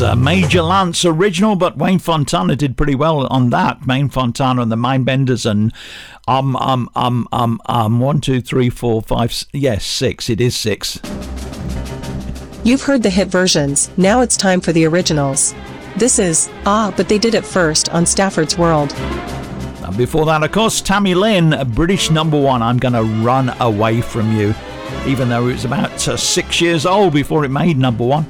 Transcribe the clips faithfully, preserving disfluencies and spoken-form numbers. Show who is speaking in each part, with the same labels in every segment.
Speaker 1: a Major Lance original, but Wayne Fontana did pretty well on that. Wayne Fontana and the Mindbenders, and um um um um um one two three four five. Yes, six. It is six.
Speaker 2: You've heard the hit versions. Now it's time for the originals. This is Ah, But They Did It First on Stafford's World.
Speaker 1: And before that, of course, Tammy Lynn, a British number one. I'm Gonna Run Away From You, even though it was about uh, six years old before it made number one.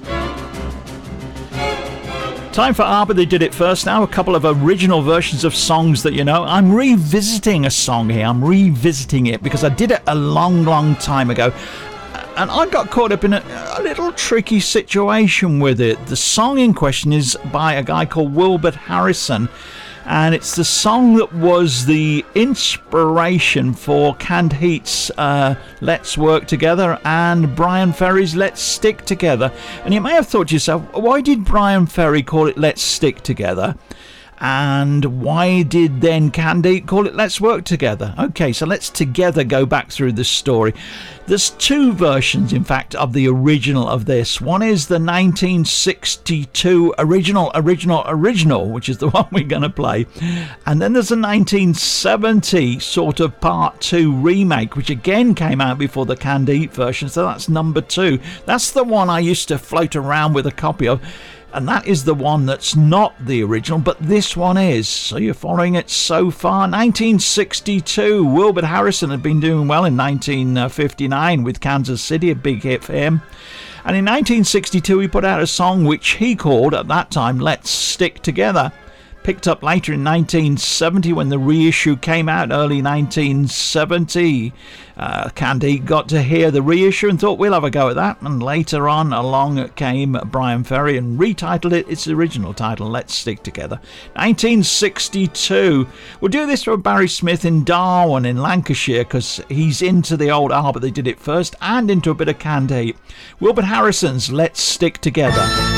Speaker 1: Time for Ah, But They Did It First now. A couple of original versions of songs that you know. I'm revisiting a song here. I'm revisiting it because I did it a long, long time ago. And I got caught up in a, a little tricky situation with it. The song in question is by a guy called Wilbert Harrison. And it's the song that was the inspiration for Canned Heat's uh, Let's Work Together and Brian Ferry's Let's Stick Together. And you may have thought to yourself, why did Brian Ferry call it Let's Stick Together? And why did then Canned Heat call it Let's Work Together? Okay, so let's together go back through the story. There's two versions, in fact, of the original of this. One is the nineteen sixty-two original, original, original, which is the one we're going to play. And then there's a nineteen seventy sort of part two remake, which again came out before the Canned Heat version. So that's number two. That's the one I used to float around with a copy of. And that is the one that's not the original, but this one is. So you're following it so far. nineteen sixty-two, Wilbert Harrison had been doing well in nineteen fifty-nine with Kansas City, a big hit for him. And in nineteen sixty-two, he put out a song which he called, at that time, Let's Stick Together. Picked up later in nineteen seventy when the reissue came out, early nineteen seventy. Uh, Canned Heat got to hear the reissue and thought, we'll have a go at that. And later on along came Brian Ferry and retitled it its original title, Let's Stick Together. nineteen sixty-two. We'll do this for Barry Smith in Darwin in Lancashire because he's into the old Ah, But They Did It First and into a bit of Canned Heat. Wilbert Harrison's Let's Stick Together.